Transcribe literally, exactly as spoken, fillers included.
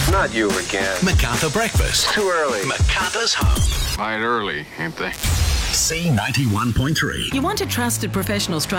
Not you again. MacArthur Breakfast. Too early. MacArthur's home. Light early, ain't they? C ninety-one point three. You want a trusted professional